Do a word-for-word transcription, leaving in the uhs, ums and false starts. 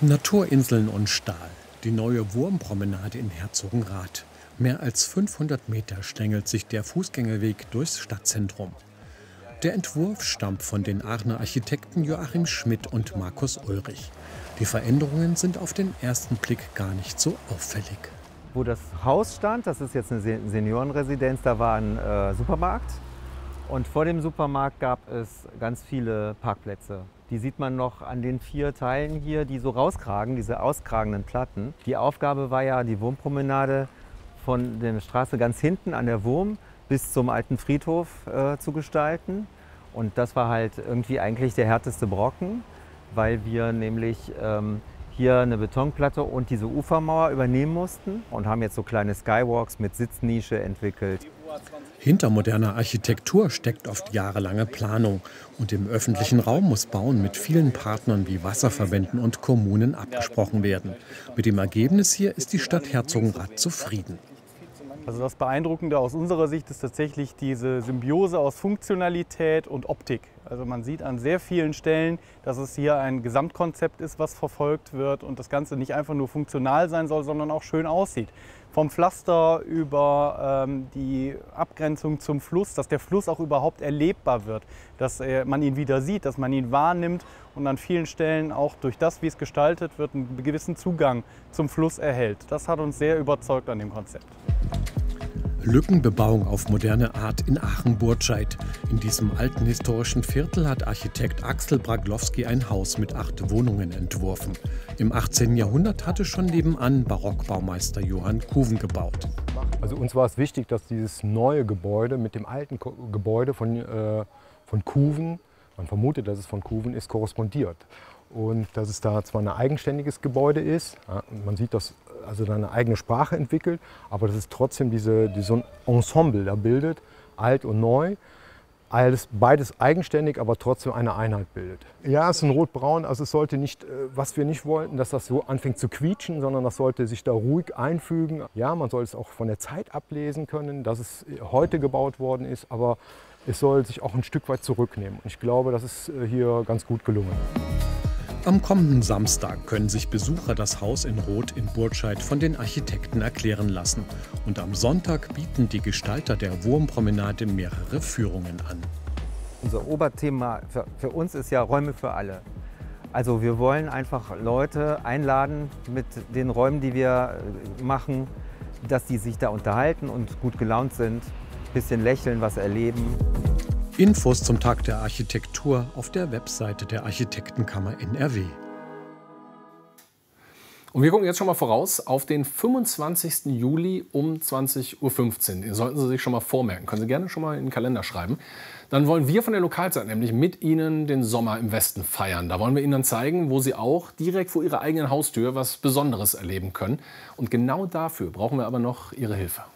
Naturinseln und Stahl. Die neue Wurmpromenade in Herzogenrath. Mehr als fünfhundert Meter schlängelt sich der Fußgängerweg durchs Stadtzentrum. Der Entwurf stammt von den Aachener Architekten Joachim Schmidt und Markus Ulrich. Die Veränderungen sind auf den ersten Blick gar nicht so auffällig. Wo das Haus stand, das ist jetzt eine Seniorenresidenz, da war ein äh, Supermarkt. Und vor dem Supermarkt gab es ganz viele Parkplätze. Die sieht man noch an den vier Teilen hier, die so rauskragen, diese auskragenden Platten. Die Aufgabe war ja, die Wurmpromenade von der Straße ganz hinten an der Wurm bis zum alten Friedhof äh, zu gestalten. Und das war halt irgendwie eigentlich der härteste Brocken, weil wir nämlich ähm, hier eine Betonplatte und diese Ufermauer übernehmen mussten und haben jetzt so kleine Skywalks mit Sitznische entwickelt. Hinter moderner Architektur steckt oft jahrelange Planung. Und im öffentlichen Raum muss Bauen mit vielen Partnern wie Wasserverbänden und Kommunen abgesprochen werden. Mit dem Ergebnis hier ist die Stadt Herzogenrath zufrieden. Also das Beeindruckende aus unserer Sicht ist tatsächlich diese Symbiose aus Funktionalität und Optik. Also man sieht an sehr vielen Stellen, dass es hier ein Gesamtkonzept ist, was verfolgt wird und das Ganze nicht einfach nur funktional sein soll, sondern auch schön aussieht. Vom Pflaster über ähm, die Abgrenzung zum Fluss, dass der Fluss auch überhaupt erlebbar wird, dass äh, man ihn wieder sieht, dass man ihn wahrnimmt und an vielen Stellen auch durch das, wie es gestaltet wird, einen gewissen Zugang zum Fluss erhält. Das hat uns sehr überzeugt an dem Konzept. Lückenbebauung auf moderne Art in Aachen-Burtscheid. In diesem alten historischen Viertel hat Architekt Axel Braglowski ein Haus mit acht Wohnungen entworfen. Im achtzehnten Jahrhundert hatte schon nebenan Barockbaumeister Johann Kuven gebaut. Also uns war es wichtig, dass dieses neue Gebäude mit dem alten Gebäude von, äh, von Kuven, man vermutet, dass es von Kuven ist, korrespondiert. Und dass es da zwar ein eigenständiges Gebäude ist, ja, man sieht, dass also da eine eigene Sprache entwickelt, aber dass es trotzdem diese, diese Ensemble da bildet, alt und neu. Alles, beides eigenständig, aber trotzdem eine Einheit bildet. Ja, es ist ein Rotbraun, also es sollte nicht, was wir nicht wollten, dass das so anfängt zu quietschen, sondern das sollte sich da ruhig einfügen. Ja, man soll es auch von der Zeit ablesen können, dass es heute gebaut worden ist, aber es soll sich auch ein Stück weit zurücknehmen. Und ich glaube, das ist hier ganz gut gelungen. Am kommenden Samstag können sich Besucher das Haus in Roth in Burtscheid von den Architekten erklären lassen. Und am Sonntag bieten die Gestalter der Wurmpromenade mehrere Führungen an. Unser Oberthema für, für uns ist ja Räume für alle. Also wir wollen einfach Leute einladen mit den Räumen, die wir machen, dass die sich da unterhalten und gut gelaunt sind, ein bisschen lächeln, was erleben. Infos zum Tag der Architektur auf der Webseite der Architektenkammer N R W. Und wir gucken jetzt schon mal voraus auf den fünfundzwanzigsten Juli um zwanzig Uhr fünfzehn. Den sollten Sie sich schon mal vormerken. Können Sie gerne schon mal in den Kalender schreiben. Dann wollen wir von der Lokalzeit nämlich mit Ihnen den Sommer im Westen feiern. Da wollen wir Ihnen dann zeigen, wo Sie auch direkt vor Ihrer eigenen Haustür was Besonderes erleben können. Und genau dafür brauchen wir aber noch Ihre Hilfe.